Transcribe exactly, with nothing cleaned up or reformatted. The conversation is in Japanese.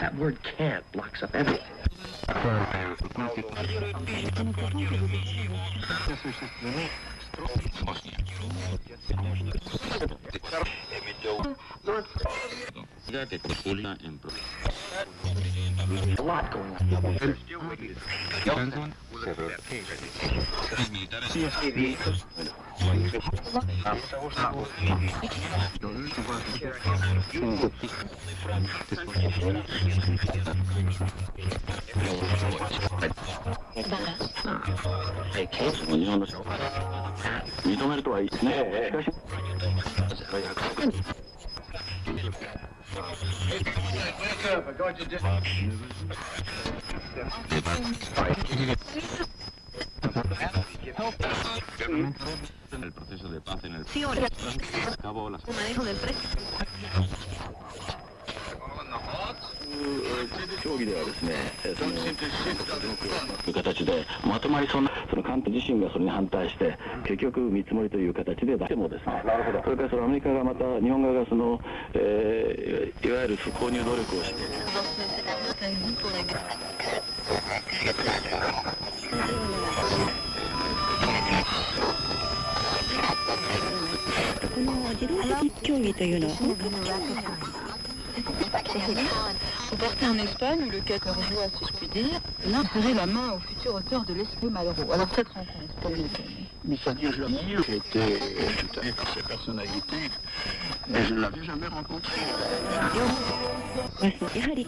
That word can't locks up everything. A lot going on. El proceso de paz en el cabo las manejo del precio. 協議ではですね、そのという形でまとまりそうなその関東自身がそれに反対して結局見積もりという形で出してもですね、なるほど。それからそのアメリカがまた日本側がその、えー、いわゆる購入努力をして。 この自動的協議というのは Au porter en Espagne, le quatorze juin, si je puis dire, l'un serrait la main au futur auteur de l'esprit malheureux. Alors cette rencontre, comme vous le connaissez. Mais ça dire, je l'admire, j'ai été tout à fait par ses personnalités, mais je ne l'avais jamais rencontré.